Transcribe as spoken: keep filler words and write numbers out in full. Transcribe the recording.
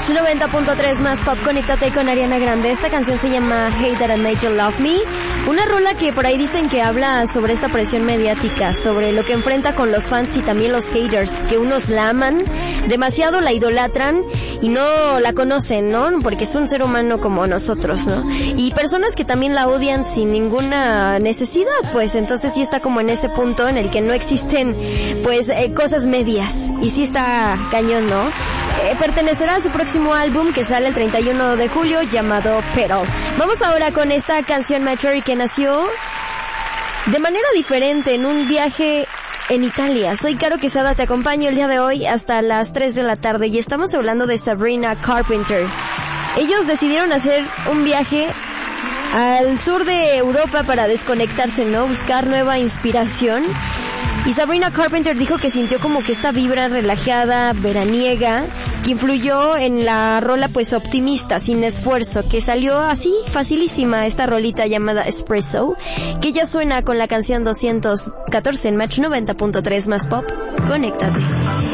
Match noventa punto tres más pop, conéctate con Ariana Grande. Esta canción se llama Hate That I Made You Love Me. Una rola que por ahí dicen que habla sobre esta presión mediática, sobre lo que enfrenta con los fans y también los haters, que unos la aman, demasiado la idolatran y no la conocen, ¿no? Porque es un ser humano como nosotros, ¿no? Y personas que también la odian sin ninguna necesidad, pues entonces sí está como en ese punto en el que no existen, pues, eh, cosas medias. Y sí está cañón, ¿no? Eh, pertenecerá a su próximo álbum que sale el treinta y uno de julio llamado Petal. Vamos ahora con esta canción Mature que nació de manera diferente en un viaje en Italia. Soy Caro Quesada, te acompaño el día de hoy hasta las tres de la tarde y estamos hablando de Sabrina Carpenter. Ellos decidieron hacer un viaje al sur de Europa para desconectarse, ¿no? Buscar nueva inspiración. Y Sabrina Carpenter dijo que sintió como que esta vibra relajada, veraniega, que influyó en la rola pues optimista, sin esfuerzo, que salió así, facilísima, esta rolita llamada Espresso, que ya suena con la canción doscientos catorce en Match noventa punto tres más pop. Conéctate.